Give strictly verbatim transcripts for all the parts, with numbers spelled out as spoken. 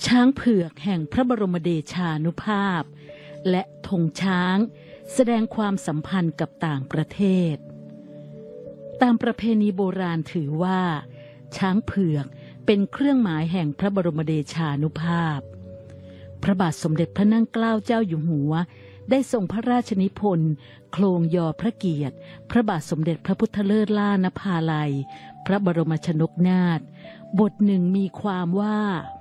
ช้างเผือกแห่งพระบรมเดชานุภาพและธงช้างแสดงความสัมพันธ์กับต่างประเทศตามประเพณีโบราณถือว่าช้างเผือกเป็นเครื่องหมายแห่งพระบรมเดชานุภาพพระบาทสมเด็จพระนั่งเกล้าเจ้าอยู่หัวได้ทรงพระราชนิพนธ์โคลงยอพระเกียรติพระบาทสมเด็จพระพุทธเลิศล่านภาลัยพระบรมชนกนาถบทหนึ่งมีความว่า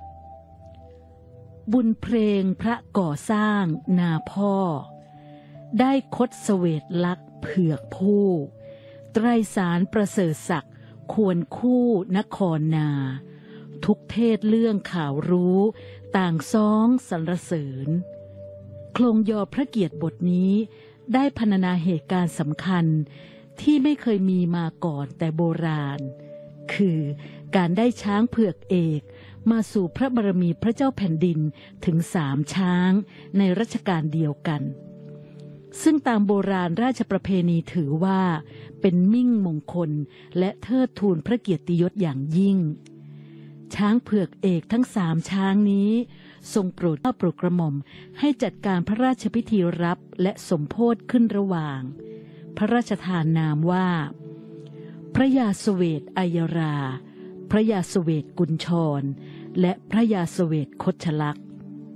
บุญเพลงพระก่อสร้างนาพ่อได้คดเสวตลักษณ์เผือกผู้ไตรสารประเสริฐศักดิ์ควรคู่นครนาทุกเทศเรื่องข่าวรู้ต่างซ้องสรรเสริญโคลงยอพระเกียรติบทนี้ได้พรรณนาเหตุการณ์สำคัญที่ไม่เคยมีมาก่อนแต่โบราณคือการได้ช้างเผือกเอกมาสู่พระบารมีพระเจ้าแผ่นดินถึงสามช้างในรัชกาลเดียวกันซึ่งตามโบราณราชประเพณีถือว่าเป็นมิ่งมงคลและเทิดทูนพระเกียรติยศอย่างยิ่งช้างเผือกเอกทั้งสามช้างนี้ทรงโปรดเกล้าโปรดกระหม่อมให้จัดการพระราชพิธีรับและสมโภชขึ้นระหว่างพระราชทานนามว่าพระยาเสวตอัยราพระยาเสวตกุญชรและพระยาเสวตคชลักษณ์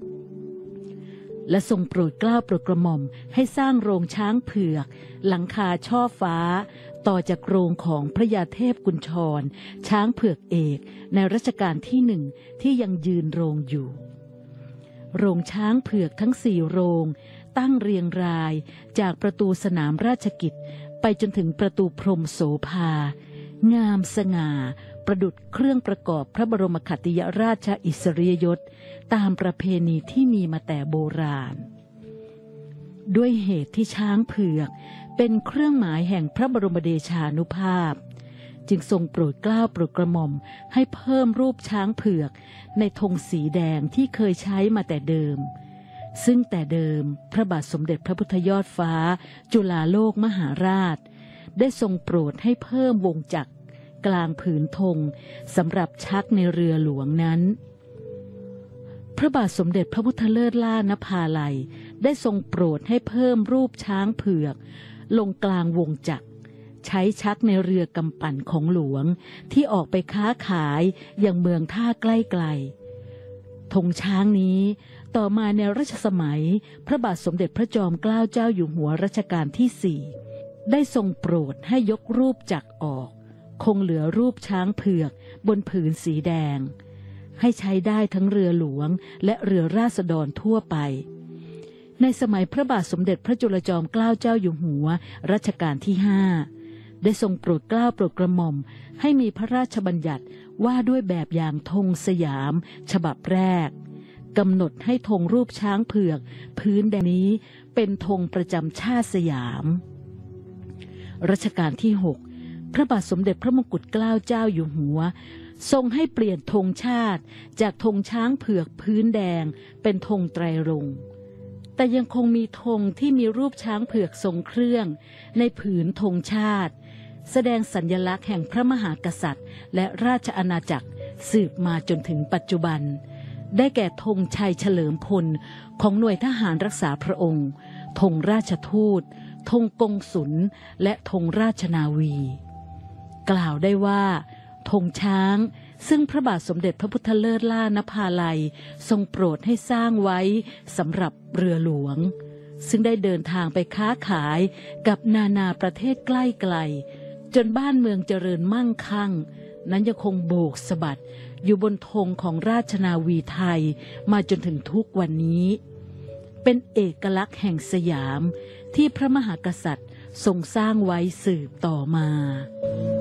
และทรงโปรดเกล้าโปรดกระหม่อมให้สร้างโรงช้างเผือกหลังคาช่อฟ้าต่อจากโรงของพระยาเทพกุญชรช้างเผือกเอกในรัชกาลที่หนึ่งที่ยังยืนโรงอยู่โรงช้างเผือกทั้งสี่โรงตั้งเรียงรายจากประตูสนามราชกิจไปจนถึงประตูพรหมโสภางามสง่าประดุจเครื่องประกอบพระบรมขัตติยราชอิสริยยศตามประเพณีที่มีมาแต่โบราณด้วยเหตุที่ช้างเผือกเป็นเครื่องหมายแห่งพระบรมเดชานุภาพจึงทรงโปรดเกล้าโปรดกระหม่อมให้เพิ่มรูปช้างเผือกในธงสีแดงที่เคยใช้มาแต่เดิมซึ่งแต่เดิมพระบาทสมเด็จพระพุทธยอดฟ้าจุฬาโลกมหาราชได้ทรงโปรดให้เพิ่มวงจักรกลางผืนธงสำหรับชักในเรือหลวงนั้นพระบาทสมเด็จพระพุทธเลิศล่านภาลัยได้ทรงโปรดให้เพิ่มรูปช้างเผือกลงกลางวงจักรใช้ชักในเรือกำปั่นของหลวงที่ออกไปค้าขายอย่างเมืองท่าใกล้ๆธงช้างนี้ต่อมาในรัชสมัยพระบาทสมเด็จพระจอมเกล้าเจ้าอยู่หัวรัชกาลที่สี่ได้ทรงโปรดให้ยกรูปจักรออกคงเหลือรูปช้างเผือกบนผืนสีแดงให้ใช้ได้ทั้งเรือหลวงและเรือราษฎรทั่วไปในสมัยพระบาทสมเด็จพระจุลจอมเกล้าเจ้าอยู่หัวรัชกาลที่ห้าได้ทรงโปรดเกล้าโปรดกระหม่อมให้มีพระราชบัญญัติว่าด้วยแบบอย่างธงสยามฉบับแรกกำหนดให้ธงรูปช้างเผือกพื้นแดงนี้เป็นธงประจำชาติสยามรัชกาลที่หกพระบาทสมเด็จพระมงกุฎเกล้าเจ้าอยู่หัวทรงให้เปลี่ยนธงชาติจากธงช้างเผือกพื้นแดงเป็นธงไตรรงค์แต่ยังคงมีธงที่มีรูปช้างเผือกทรงเครื่องในผืนธงชาติแสดงสัญลักษณ์แห่งพระมหากษัตริย์และราชอาณาจักรสืบมาจนถึงปัจจุบันได้แก่ธงชัยเฉลิมพลของหน่วยทหารรักษาพระองค์ธงราชทูตธงกงสุลและธงราชนาวีกล่าวได้ว่าธงช้างซึ่งพระบาทสมเด็จพระพุทธเลิศล่านภาลัยทรงโปรดให้สร้างไว้สำหรับเรือหลวงซึ่งได้เดินทางไปค้าขายกับนานาประเทศใกล้ไกลจนบ้านเมืองเจริญมั่งคั่งนั้นยังคงโบกสะบัดอยู่บนธงของราชนาวีไทยมาจนถึงทุกวันนี้เป็นเอกลักษณ์แห่งสยามที่พระมหากษัตริย์ทรงสร้างไว้สืบต่อมา